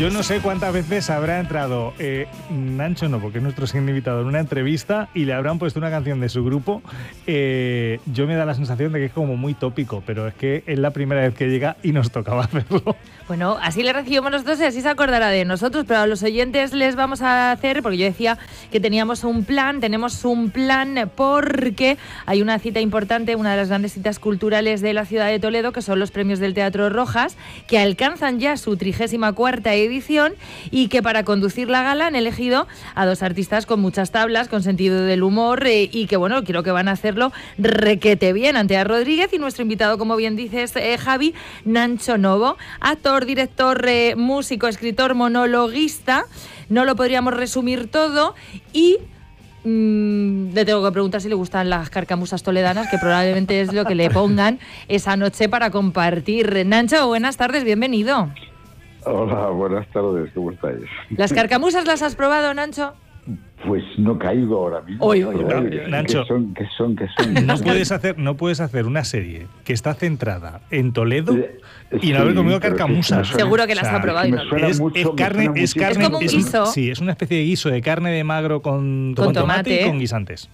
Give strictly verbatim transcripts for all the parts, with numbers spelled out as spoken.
Yo no sé cuántas veces habrá entrado eh, Nacho, no, porque es nuestro siguiente invitado, en una entrevista y le habrán puesto una canción de su grupo. Eh, yo me da la sensación de que es como muy tópico, pero es que es la primera vez que llega y nos tocaba hacerlo. Bueno, así le recibimos nosotros y así se acordará de nosotros, pero a los oyentes les vamos a hacer, porque yo decía que teníamos un plan, tenemos un plan porque hay una cita importante, una de las grandes citas culturales de la ciudad de Toledo, que son los premios del Teatro Rojas, que alcanzan ya su trigésima cuarta edición y que para conducir la gala han elegido a dos artistas con muchas tablas, con sentido del humor eh, y que, bueno, creo que van a hacerlo requete bien. Antea Rodríguez y nuestro invitado, como bien dices, eh, Javi, Nacho Novo, actor, director, eh, músico, escritor, monologuista. No lo podríamos resumir todo y mmm, le tengo que preguntar si le gustan las carcamusas toledanas, que probablemente es lo que le pongan esa noche para compartir. Nacho, buenas tardes, bienvenido. Hola, buenas tardes, ¿cómo estáis? ¿Las carcamusas las has probado, Nacho? Pues no caigo ahora mismo. Oye, oye, oye, oye. Nacho, ¿qué son, qué son, qué son? No puedes hacer, no puedes hacer una serie que está centrada en Toledo Eh, y no sí, haber comido pero carcamusas. sí, me Seguro que las O sea, ha probado y me no. suena Es, mucho, es me carne, suena es muchísimo. carne, Es como un guiso. sí, es una especie de guiso de carne de magro con, Con con tomate, tomate, y con ¿eh? guisantes.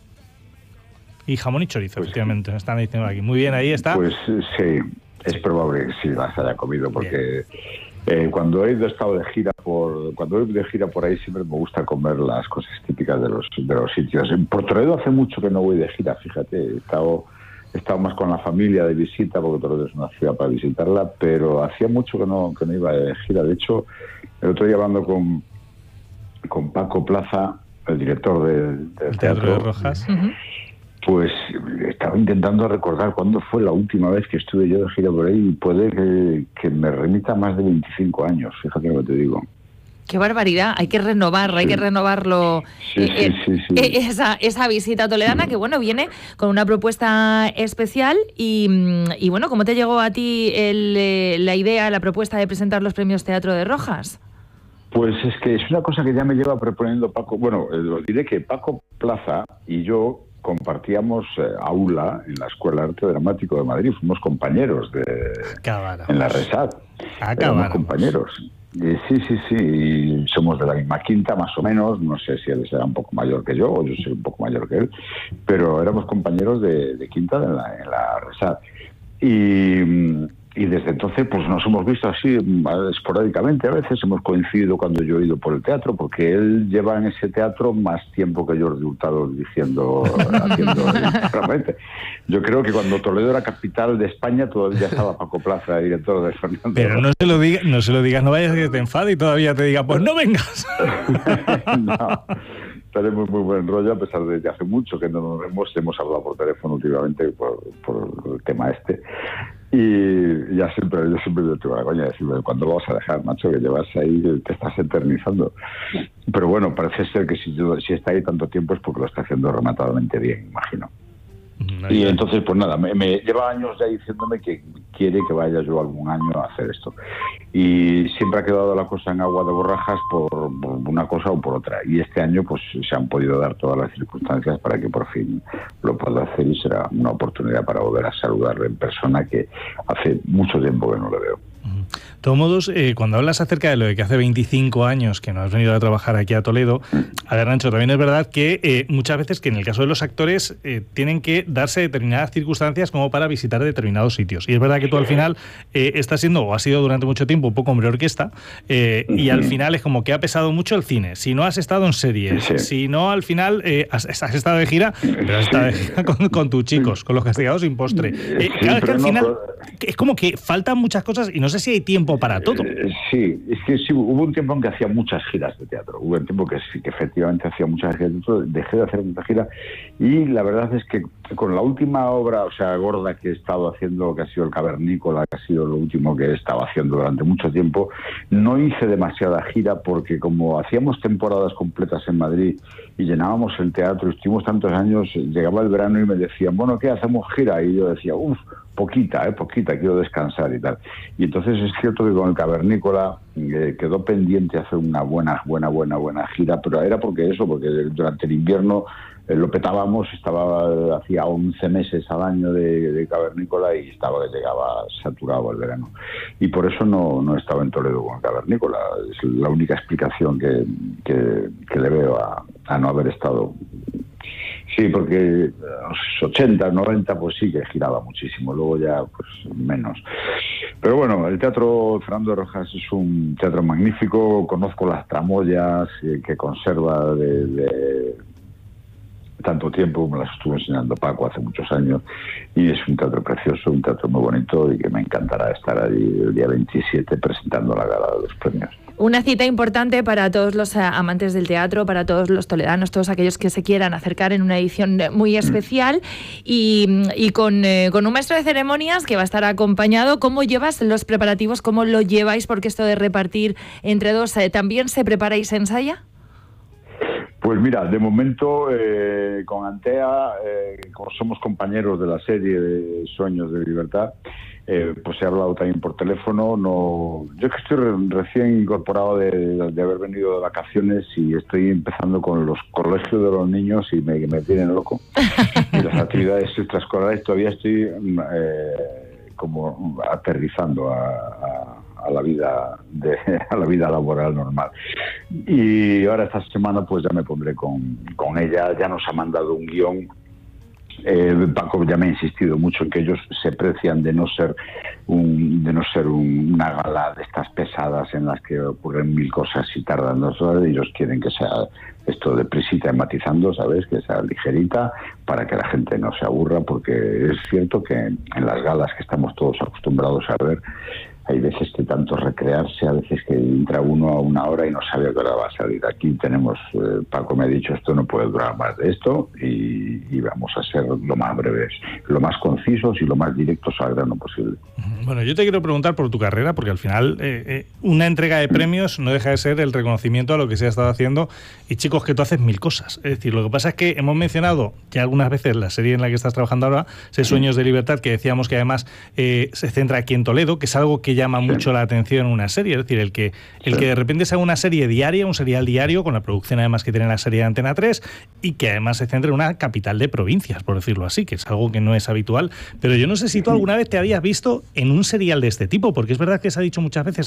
Y jamón y chorizo, Pues, efectivamente, me están diciendo aquí. Muy bien, ahí está. Pues sí, es probable que sí las haya comido, porque eh, cuando he estado de gira por cuando he ido de gira por ahí siempre me gusta comer las cosas típicas de los de los sitios. En Por Toledo hace mucho que no voy de gira, fíjate, he estado, he estado más con la familia de visita, porque Toledo es una ciudad para visitarla, pero hacía mucho que no, que no iba de gira. De hecho, el otro día hablando con, con Paco Plaza, el director de, del El teatro, Teatro de Rojas. Uh-huh. pues estaba intentando recordar cuándo fue la última vez que estuve yo de gira por ahí, y puede que, que me remita más de veinticinco años, fíjate lo que te digo. Qué barbaridad, hay que renovar, sí. hay que renovarlo sí, eh, sí, sí, sí. Eh, esa, esa visita toledana que, bueno, viene con una propuesta especial y, y bueno, ¿cómo te llegó a ti el, eh, la idea, la propuesta de presentar los premios Teatro de Rojas? Pues es que es una cosa que ya me lleva proponiendo Paco. Bueno, eh, lo diré que Paco Plaza y yo compartíamos eh, aula en la Escuela de Arte Dramático de Madrid, fuimos compañeros de Acabáramos. en la RESAD, éramos compañeros. Y sí, sí, sí, y somos de la misma quinta más o menos, no sé si él será un poco mayor que yo o yo soy un poco mayor que él, pero éramos compañeros de, de quinta en la, en la RESAD. Y... Y desde entonces pues nos hemos visto así esporádicamente, a veces hemos coincidido cuando yo he ido por el teatro, porque él lleva en ese teatro más tiempo que Jordi Hurtado diciendo, haciendo realmente. Yo creo que cuando Toledo era capital de España todavía estaba Paco Plaza, director de Fernando. Pero no se lo digas, no se lo digas, no vayas a que te enfade y todavía te diga, pues no vengas. No. Tenemos muy buen rollo, a pesar de que hace mucho que no nos vemos, hemos hablado por teléfono últimamente por, por el tema este. Y ya siempre, yo siempre le tengo la coña de decirme, ¿cuándo lo vas a dejar, macho? Que llevas ahí, te estás eternizando. Pero bueno, parece ser que si, yo, si está ahí tanto tiempo es porque lo está haciendo rematadamente bien, imagino. No, y entonces, pues nada, me, me lleva años ya diciéndome que quiere que vaya yo algún año a hacer esto. Y siempre ha quedado la cosa en agua de borrajas por, por una cosa o por otra. Y este año pues se han podido dar todas las circunstancias para que por fin lo pueda hacer, y será una oportunidad para volver a saludarle en persona, que hace mucho tiempo que no le veo. De todos modos, eh, cuando hablas acerca de lo de que hace veinticinco años que no has venido a trabajar aquí a Toledo, a ver, Nacho, también es verdad que eh, muchas veces que en el caso de los actores eh, tienen que darse determinadas circunstancias como para visitar determinados sitios. Y es verdad que tú al final eh, estás siendo, o has sido durante mucho tiempo, un poco hombre orquesta, eh, y al final es como que ha pesado mucho el cine. Si no has estado en series, sí. si no al final eh, has, has estado de gira, pero has estado de gira con, con tus chicos, con los castigados sin postre. Eh, sí, claro, es que al no, final pero... es como que faltan muchas cosas y no sé si hay tiempo para todo. Eh, sí, es que sí, hubo un tiempo en que hacía muchas giras de teatro, hubo un tiempo que sí, que efectivamente hacía muchas giras de teatro, dejé de hacer muchas giras, y la verdad es que con la última obra, o sea, gorda que he estado haciendo, que ha sido El Cavernícola, que ha sido lo último que he estado haciendo durante mucho tiempo, no hice demasiada gira, porque como hacíamos temporadas completas en Madrid y llenábamos el teatro, estuvimos tantos años, llegaba el verano y me decían, bueno, ¿qué hacemos gira? Y yo decía, uff, poquita, eh, poquita, quiero descansar y tal. Y entonces es cierto que con El Cavernícola eh, quedó pendiente hacer una buena, buena, buena, buena gira, pero era porque eso, porque durante el invierno eh, lo petábamos, estaba hacía once meses al año de, de cavernícola y estaba que llegaba saturado el verano. Y por eso no, no estaba en Toledo con cavernícola. Es la única explicación que, que, que le veo a, a no haber estado. Sí, porque los ochenta, noventa, pues sí que giraba muchísimo, luego ya pues menos. Pero bueno, el Teatro Fernando de Rojas es un teatro magnífico, conozco las tramoyas eh, que conserva de, de tanto tiempo, me las estuvo enseñando Paco hace muchos años, y es un teatro precioso, un teatro muy bonito y que me encantará estar allí el día veintisiete presentando la gala de los premios. Una cita importante para todos los amantes del teatro, para todos los toledanos, todos aquellos que se quieran acercar en una edición muy especial y, y con, eh, con un maestro de ceremonias que va a estar acompañado. ¿Cómo llevas los preparativos? ¿Cómo lo lleváis? Porque esto de repartir entre dos, eh, ¿también se prepara y se ensaya? Pues mira, de momento eh, con Antea, eh, como somos compañeros de la serie de Sueños de Libertad, eh, pues he hablado también por teléfono. No, yo que estoy re recién incorporado de, de haber venido de vacaciones y estoy empezando con los colegios de los niños y me, me tienen loco. Y las actividades extraescolares todavía estoy eh, como aterrizando a, a a la vida de, a la vida laboral normal. Y ahora esta semana pues ya me pondré con, con ella. Ya nos ha mandado un guión. Eh, Paco ya me ha insistido mucho en que ellos se precian de no ser un, de no ser un, una gala de estas pesadas en las que ocurren mil cosas y tardan dos horas. Ellos quieren que sea esto de prisita y matizando, ¿sabes? Que sea ligerita para que la gente no se aburra, porque es cierto que en las galas que estamos todos acostumbrados a ver, hay veces que tanto recrearse, a veces que entra uno a una hora y no sabe a qué hora va a salir. Aquí tenemos, eh, Paco me ha dicho, esto no puede durar más de esto y, y vamos a ser lo más breves, lo más concisos y lo más directos al grano posible. Bueno, yo te quiero preguntar por tu carrera, porque al final eh, eh, una entrega de premios no deja de ser el reconocimiento a lo que se ha estado haciendo. Y chicos, que tú haces mil cosas. Es decir, lo que pasa es que hemos mencionado ya algunas veces la serie en la que estás trabajando ahora, Sueños de Libertad, que decíamos que además eh, se centra aquí en Toledo, que es algo que llama sí. mucho la atención en una serie. Es decir, el que, el sí. que de repente sea una serie diaria, un serial diario, con la producción además que tiene la serie de Antena tres, y que además se centre en una capital de provincias, por decirlo así, que es algo que no es habitual. Pero yo no sé si tú alguna vez te habías visto en un serial de este tipo, porque es verdad que se ha dicho muchas veces